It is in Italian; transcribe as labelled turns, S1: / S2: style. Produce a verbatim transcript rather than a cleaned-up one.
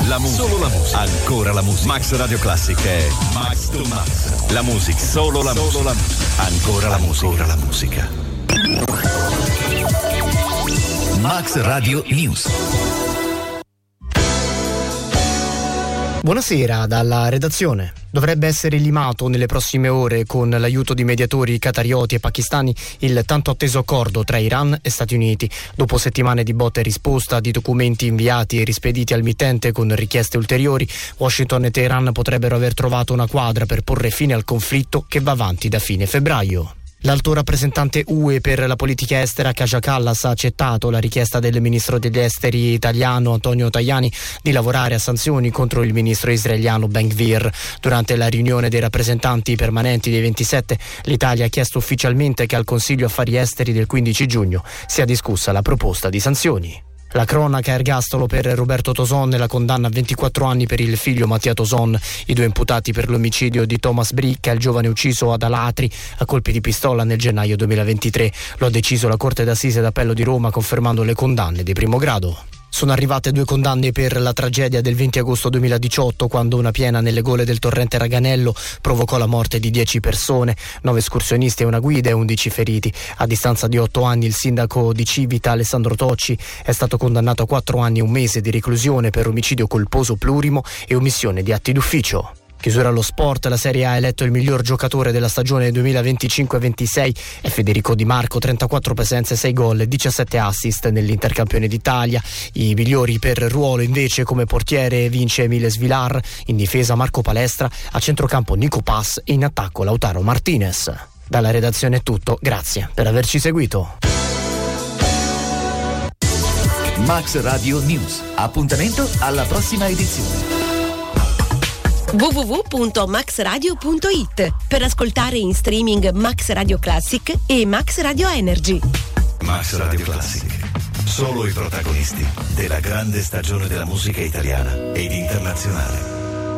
S1: La musica, solo la musica, ancora la musica. Max Radio Classic è Max to Max. La musica, solo la solo musica, la musica. Ancora la musica, ancora la musica. Max Radio News.
S2: Buonasera dalla redazione. Dovrebbe essere limato nelle prossime ore, con l'aiuto di mediatori qatarioti e pakistani, il tanto atteso accordo tra Iran e Stati Uniti. Dopo settimane di botta e risposta, di documenti inviati e rispediti al mittente con richieste ulteriori, Washington e Teheran potrebbero aver trovato una quadra per porre fine al conflitto che va avanti da fine febbraio. L'alto rappresentante U E per la politica estera Kaja Kallas ha accettato la richiesta del ministro degli esteri italiano Antonio Tajani di lavorare a sanzioni contro il ministro israeliano Ben-Gvir. Durante la riunione dei rappresentanti permanenti dei ventisette, l'Italia ha chiesto ufficialmente che al Consiglio Affari Esteri del quindici giugno sia discussa la proposta di sanzioni. La cronaca ergastolo per Roberto Toson e la condanna a ventiquattro anni per il figlio Mattia Toson, i due imputati per l'omicidio di Thomas Bricca, il giovane ucciso ad Alatri a colpi di pistola nel gennaio duemilaventitré. Lo ha deciso la Corte d'Assise d'Appello di Roma, confermando le condanne di primo grado. Sono arrivate due condanne per la tragedia del venti agosto duemiladiciotto, quando una piena nelle gole del torrente Raganello provocò la morte di dieci persone, nove escursionisti e una guida e undici feriti. A distanza di otto anni il sindaco di Civita, Alessandro Tocci, è stato condannato a quattro anni e un mese di reclusione per omicidio colposo plurimo e omissione di atti d'ufficio. Chiusura allo sport, la Serie A ha eletto il miglior giocatore della stagione duemilaventicinque ventisei è Federico Di Marco, trentaquattro presenze, sei gol e diciassette assist nell'Intercampione d'Italia. I migliori per ruolo invece, come portiere vince Emiles Vilar, in difesa Marco Palestra, a centrocampo Nico Pass e in attacco Lautaro Martinez. Dalla redazione è tutto, grazie per averci seguito.
S1: Max Radio News. Appuntamento alla prossima edizione.
S3: w w w punto max radio punto i t per ascoltare in streaming Max Radio Classic e Max Radio Energy.
S1: Max Radio Classic. Solo i protagonisti della grande stagione della musica italiana ed internazionale.